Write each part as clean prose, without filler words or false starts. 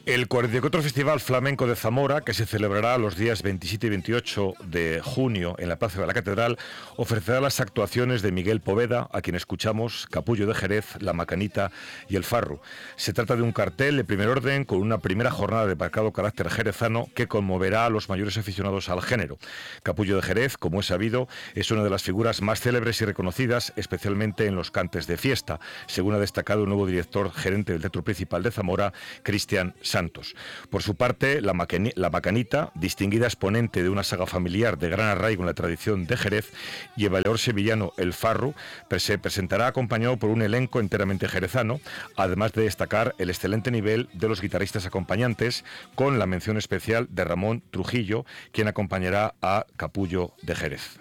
El 44 Festival Flamenco de Zamora, que se celebrará los días 27 y 28 de junio en la Plaza de la Catedral, ofrecerá las actuaciones de Miguel Poveda, a quien escuchamos, Capullo de Jerez, La Macanita y El Farru. Se trata de un cartel de primer orden con una primera jornada de marcado carácter jerezano que conmoverá a los mayores aficionados al género. Capullo de Jerez, como es sabido, es una de las figuras más célebres y reconocidas, especialmente en los cantes de fiesta, según ha destacado el nuevo director gerente del Teatro Principal de Zamora, Cristian Santos. Por su parte, la Macanita, distinguida exponente de una saga familiar de gran arraigo en la tradición de Jerez, y el bailador sevillano El Farru, se presentará acompañado por un elenco enteramente jerezano, además de destacar el excelente nivel de los guitarristas acompañantes, con la mención especial de Ramón Trujillo, quien acompañará a Capullo de Jerez.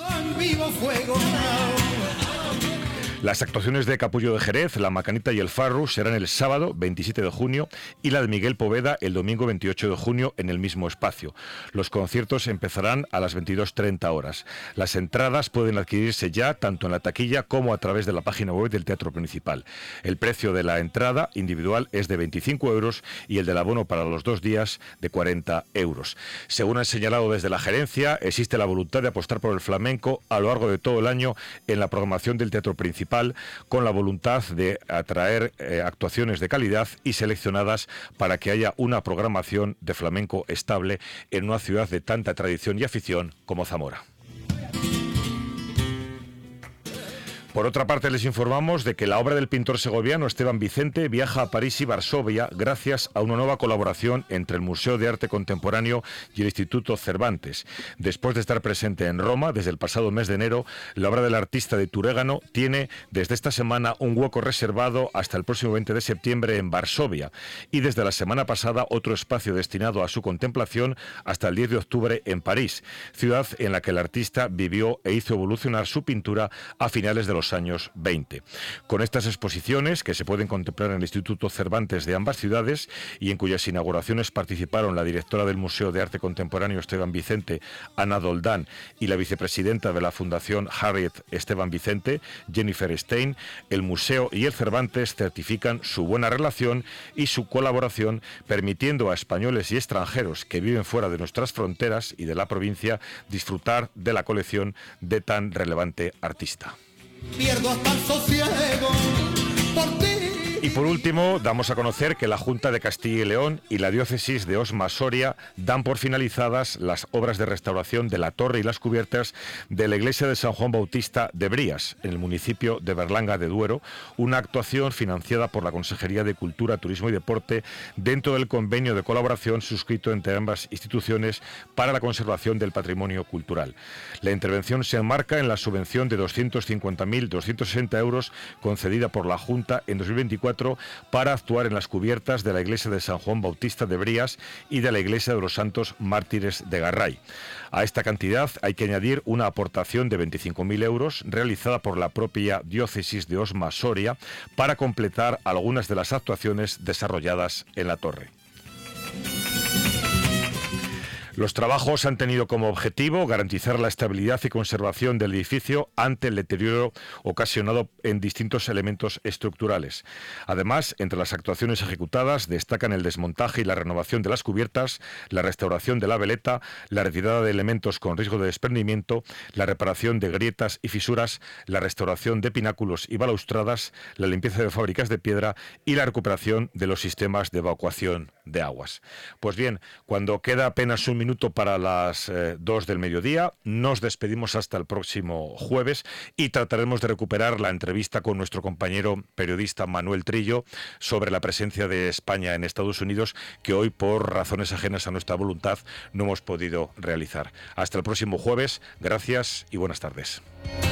Las actuaciones de Capullo de Jerez, La Macanita y El Farru serán el sábado 27 de junio y la de Miguel Poveda el domingo 28 de junio en el mismo espacio. Los conciertos empezarán a las 22:30 horas. Las entradas pueden adquirirse ya tanto en la taquilla como a través de la página web del Teatro Principal. El precio de la entrada individual es de 25 euros y el del abono para los 2 días de 40 euros. Según han señalado desde la gerencia, existe la voluntad de apostar por el flamenco a lo largo de todo el año en la programación del Teatro Principal, con la voluntad de atraer actuaciones de calidad y seleccionadas para que haya una programación de flamenco estable en una ciudad de tanta tradición y afición como Zamora. Por otra parte, les informamos de que la obra del pintor segoviano Esteban Vicente viaja a París y Varsovia gracias a una nueva colaboración entre el Museo de Arte Contemporáneo y el Instituto Cervantes. Después de estar presente en Roma desde el pasado mes de enero, la obra del artista de Turégano tiene desde esta semana un hueco reservado hasta el próximo 20 de septiembre en Varsovia y desde la semana pasada otro espacio destinado a su contemplación hasta el 10 de octubre en París, ciudad en la que el artista vivió e hizo evolucionar su pintura a finales de los años 20. Con estas exposiciones, que se pueden contemplar en el Instituto Cervantes de ambas ciudades y en cuyas inauguraciones participaron la directora del Museo de Arte Contemporáneo Esteban Vicente, Ana Doldán, y la vicepresidenta de la Fundación Harriet Esteban Vicente, Jennifer Stein, el Museo y el Cervantes certifican su buena relación y su colaboración, permitiendo a españoles y extranjeros que viven fuera de nuestras fronteras y de la provincia disfrutar de la colección de tan relevante artista. Pierdo hasta el sosiego por ti. Y por último, damos a conocer que la Junta de Castilla y León y la Diócesis de Osma-Soria dan por finalizadas las obras de restauración de la torre y las cubiertas de la iglesia de San Juan Bautista de Brías, en el municipio de Berlanga de Duero, una actuación financiada por la Consejería de Cultura, Turismo y Deporte dentro del convenio de colaboración suscrito entre ambas instituciones para la conservación del patrimonio cultural. La intervención se enmarca en la subvención de 250.260 euros concedida por la Junta en 2024 para actuar en las cubiertas de la iglesia de San Juan Bautista de Brías y de la iglesia de los Santos Mártires de Garray. A esta cantidad hay que añadir una aportación de 25.000 euros realizada por la propia diócesis de Osma-Soria para completar algunas de las actuaciones desarrolladas en la torre. Los trabajos han tenido como objetivo garantizar la estabilidad y conservación del edificio ante el deterioro ocasionado en distintos elementos estructurales. Además, entre las actuaciones ejecutadas destacan el desmontaje y la renovación de las cubiertas, la restauración de la veleta, la retirada de elementos con riesgo de desprendimiento, la reparación de grietas y fisuras, la restauración de pináculos y balaustradas, la limpieza de fábricas de piedra y la recuperación de los sistemas de evacuación de aguas. Pues bien, cuando queda apenas un minuto para las 2 del mediodía, nos despedimos hasta el próximo jueves y trataremos de recuperar la entrevista con nuestro compañero periodista Manuel Trillo sobre la presencia de España en Estados Unidos, que hoy, por razones ajenas a nuestra voluntad, no hemos podido realizar. Hasta el próximo jueves, gracias y buenas tardes.